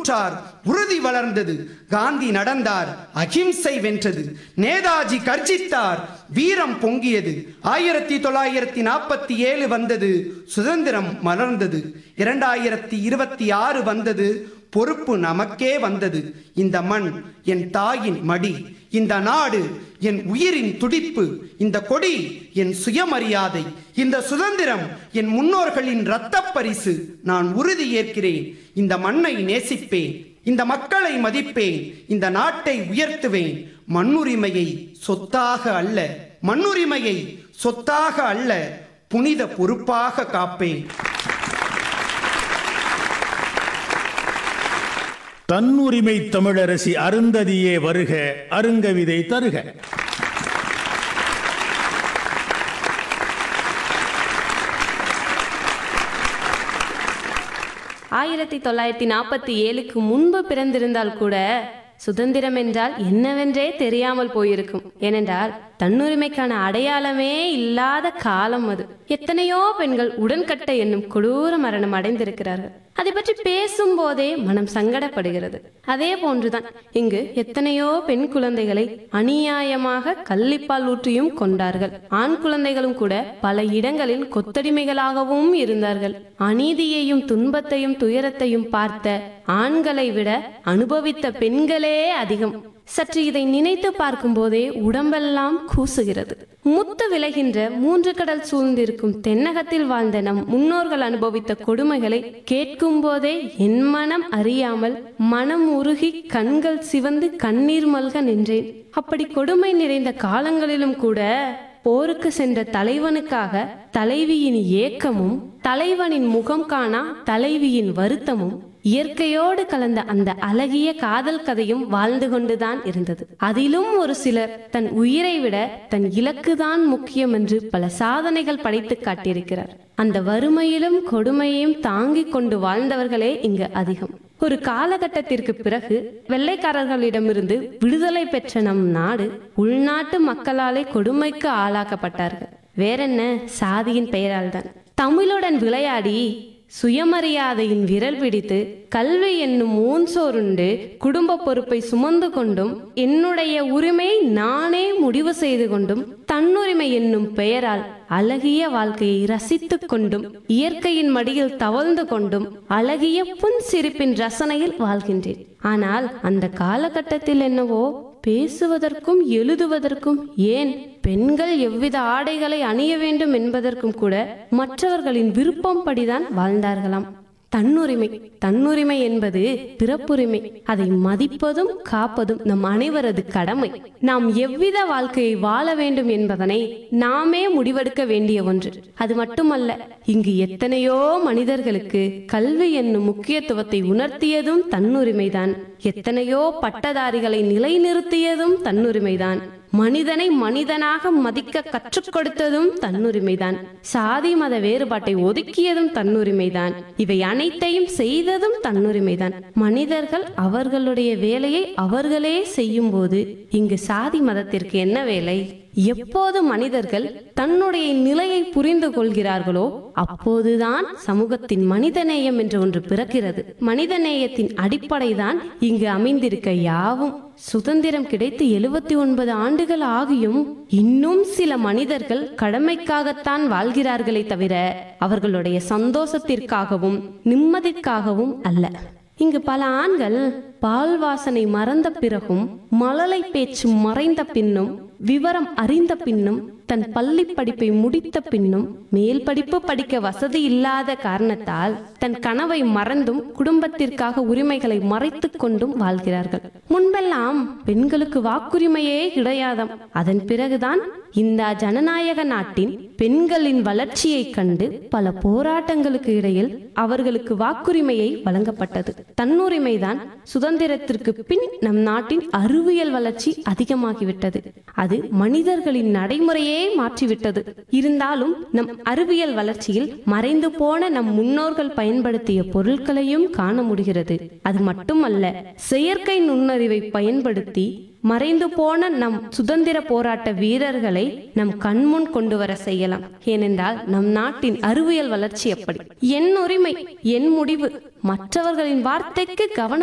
துன்புற்றார், உறுதி வளர்ந்தது. காந்தி நடந்தார், அகிம்சை வென்றது. நேதாஜி கர்ஜித்தார், வீரம் பொங்கியது. 1947 வந்தது, சுதந்திரம் மலர்ந்தது. 2026 வந்தது, பொறுப்பு நமக்கே வந்தது. இந்த மண் என் தாயின் மடி, இந்த நாடு என் உயிரின் துடிப்பு, இந்த கொடி என் சுயமரியாதை, இந்த சுதந்திரம் என் முன்னோர்களின் இரத்தப் பரிசு. நான் உறுதி ஏற்கிறேன், இந்த மண்ணை நேசிப்பேன், இந்த மக்களை மதிப்பேன், இந்த நாட்டை உயர்த்துவேன். மண்ணுரிமையை சொத்தாக அல்ல, மண்ணுரிமையை சொத்தாக அல்ல, புனித பொறுப்பாக காப்பேன். தன்னுரிமை தமிழரசி அருந்ததியே வருக, அருங்கவிதை தருக. ஆயிரத்தி 1947 முன்பு பிறந்திருந்தால் கூட சுதந்திரம் என்றால் என்னவென்றே தெரியாமல் போயிருக்கும். ஏனென்றால் தன்னுரிமைக்கான அடையாளமே இல்லாத காலம் அது. எத்தனையோ பெண்கள் உடன்கட்டை என்னும் கொடூர மரணம் அடைந்திருக்கிறார்கள். அதை பற்றி பேசும் போதே மனம் சங்கடப்படுகிறது. அதே போன்றுதான் இங்கு எத்தனையோ பெண் குழந்தைகளை அநியாயமாக கள்ளிப்பால் ஊற்றியும் கொண்டார்கள். ஆண் குழந்தைகளும் கூட பல இடங்களில் கொத்தடிமைகளாகவும் இருந்தார்கள். அநீதியையும் துன்பத்தையும் துயரத்தையும் பார்த்த ஆண்களை விட அனுபவித்த பெண்களே அதிகம். சற்று இதை நினைத்து பார்க்கும் போதே உடம்பெல்லாம் கூசுகிறது. முத்து விளைகின்ற 3 கடல் சூழ்ந்திருக்கும் தென்னகத்தில் வாழ்ந்த நம் முன்னோர்கள் அனுபவித்த கொடுமைகளை கேட்கும் போதே என் மனம் அறியாமல் மனம் உருகி கண்கள் சிவந்து கண்ணீர் மல்க நின்றேன். அப்படி கொடுமை நிறைந்த காலங்களிலும் கூட போருக்கு சென்ற தலைவனுக்காக தலைவியின் ஏக்கமும், தலைவனின் முகம் காணா தலைவியின் வருத்தமும், இயற்கையோடு கலந்த அந்த அழகிய காதல் கதையும் வாழ்ந்து கொண்டுதான் இருந்தது. அதிலும் ஒரு சிலர் தன் உயிரை விட தன் இலக்குதான் முக்கியம் என்று பல சாதனைகள் படைத்து காட்டியிருக்கிறார். அந்த வறுமையிலும் கொடுமையையும் தாங்கிக் கொண்டு வாழ்ந்தவர்களே இங்கு அதிகம். ஒரு காலகட்டத்திற்கு பிறகு வெள்ளைக்காரர்களிடமிருந்து விடுதலை பெற்ற நம் நாடு உள்நாட்டு மக்களாலே கொடுமைக்கு ஆளாக்கப்பட்டார்கள். வேறென்ன, சாதியின் பெயரால் தான். தமிழுடன் விளையாடி சுயமரியாதையின் விரல் பிடித்து கல்வி என்னும் ஊன்சோருண்டு குடும்ப பொறுப்பை சுமந்து கொண்டும் என்னுடைய உரிமையை நானே முடிவு செய்து கொண்டும் தன்னுரிமை என்னும் பெயரால் அழகிய வாழ்க்கையை ரசித்துக் கொண்டும் இயற்கையின் மடியில் தவழ்ந்து கொண்டும் அழகிய புன் சிரிப்பின் ரசனையில் வாழ்கின்றேன். ஆனால் அந்த காலகட்டத்தில் என்னவோ பேசுவதற்கும் எழுதுவதற்கும், ஏன் பெண்கள் எவ்வித ஆடைகளை அணிய வேண்டும் என்பதற்கும் கூட மற்றவர்களின் விருப்பம் படிதான் வாழ்ந்தார்களாம். தன்னுரிமை என்பது பிறப்புரிமை. அதை மதிப்பதும் காப்பதும் நம் அனைவரது கடமை. நாம் எவ்வித வாழ்க்கையை வாழ வேண்டும் என்பதனை நாமே முடிவெடுக்க வேண்டிய ஒன்று. அது மட்டுமல்ல, இங்கு எத்தனையோ மனிதர்களுக்கு கல்வி என்னும் முக்கியத்துவத்தை உணர்த்தியதும் தன்னுரிமைதான். எத்தனையோ பட்டதாரிகளை நிலைநிறுத்தியதும் தன்னுரிமைதான். மனிதனை மனிதனாக மதிக்க கற்றுக் கொடுத்ததும் தன்னுரிமைதான். சாதி மத வேறுபாட்டை ஒதுக்கியதும் தன்னுரிமைதான். இவை அனைத்தையும் செய்ததும் தன்னுரிமைதான். மனிதர்கள் அவர்களுடைய வேலையை அவர்களே செய்யும் போது இங்கு சாதி மதத்திற்கு என்ன வேலை? எப்போது மனிதர்கள் தன்னுடைய நிலையை புரிந்து கொள்கிறார்களோ அப்போதுதான் சமூகத்தின் மனிதநேயம் என்று ஒன்று பிறக்கிறது. மனிதநேயத்தின் அடிப்படைதான் இங்கு அமைந்திருக்க யாவும். சுதந்திரம் கிடைத்து 79 ஆண்டுகள் ஆகியும் இன்னும் சில மனிதர்கள் கடமைக்காகத்தான் வாழ்கிறார்களே தவிர அவர்களுடைய சந்தோஷத்திற்காகவும் நிம்மதிக்காகவும் அல்ல. இங்கு பல ஆண்கள் பால் வாசனை மறந்த பிறகும், மழலை பேச்சு மறைந்த பின்னும், விவரம் அறிந்த பின்னும், தன் பள்ளி படிப்பை முடித்த பின்னும் மேல் படிப்பு படிக்க வசதி இல்லாத காரணத்தால் தன் கனவை மறந்தும் குடும்பத்திற்காக உரிமைகளை மறைத்து கொண்டும் வாழ்கிறார்கள். முன்பெல்லாம் பெண்களுக்கு வாக்குரிமையே கிடையாதாம். அதன் பிறகுதான் இந்த ஜனநாயக நாட்டின் பெண்களின் வளர்ச்சியை கண்டு பல போராட்டங்களுக்கு இடையில் அவர்களுக்கு வாக்குரிமையை வழங்கப்பட்டது. தன்னுரிமைதான் சுதந்திரத்திற்கு பின் நம் நாட்டின் அறிவியல் வளர்ச்சி அதிகமாகிவிட்டது. அது மனிதர்களின் நடைமுறையே மாற்றிவிட்டது. இருந்தாலும் நம் அறிவியல் வளர்ச்சியில் மறைந்து போன நம் முன்னோர்கள் பயன்படுத்திய பொருட்களையும் காண முடிகிறது. அது மட்டுமல்ல, செயற்கை நுண்ணறிவை பயன்படுத்தி மறைந்து போன நம் சுதந்திர போராட்ட வீரர்களை நம் கண்முன் கொண்டு வர செய்யலாம். ஏனென்றால் நம் நாட்டின் அறிவியல் வளர்ச்சி எப்படி? என் உரிமை, என் முடிவு, மற்றவர்களின் வார்த்தைக்கு கவனம்